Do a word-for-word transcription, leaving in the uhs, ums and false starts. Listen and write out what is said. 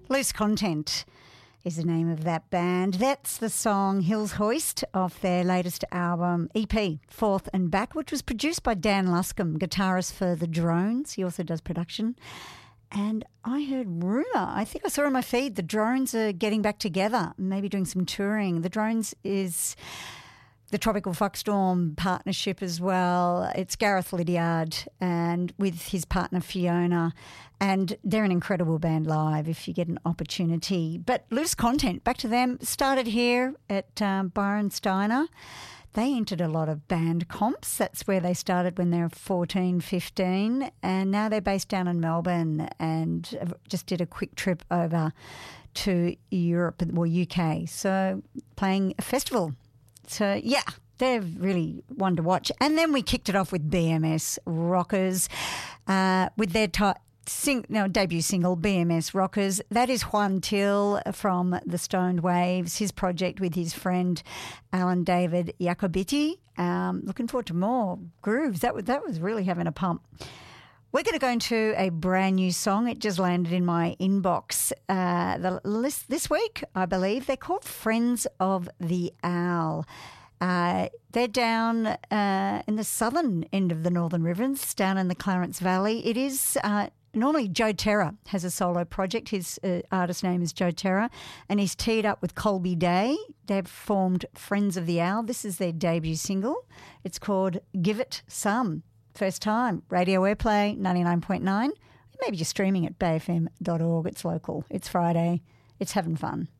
Loose Content is the name of that band. That's the song Hills Hoist off their latest album, E P, Forth and Back, which was produced by Dan Luscombe, guitarist for The Drones. He also does production. And I heard rumour, I think I saw on my feed, the Drones are getting back together, maybe doing some touring. The Drones is the Tropical Fuckstorm partnership as well. It's Gareth Lydiard and with his partner Fiona, and they're an incredible band live if you get an opportunity. But Loose Content, back to them, started here at um, Byron Steiner. They entered a lot of band comps. That's where they started when they were fourteen, fifteen, and now they're based down in Melbourne and just did a quick trip over to Europe, or U K, so playing a festival. So, yeah, they're really one to watch. And then we kicked it off with B M S Rockers uh, with their t- sing- no, debut single, B M S Rockers. That is Juan Till from The Stoned Waves, his project with his friend Alan David Jacobiti. Um, looking forward to more grooves. That was, that was really having a pump. We're going to go into a brand new song. It just landed in my inbox uh, the list this week, I believe. They're called Friends of the Owl. Uh, they're down uh, in the southern end of the Northern Rivers, down in the Clarence Valley. It is uh, normally Joe Terra has a solo project. His uh, artist name is Joe Terra, and he's teed up with Colby Day. They've formed Friends of the Owl. This is their debut single. It's called Give It Some. First time, Radio Airplay ninety-nine point nine. Maybe you're streaming at bay f m dot org. It's local. It's Friday. It's having fun.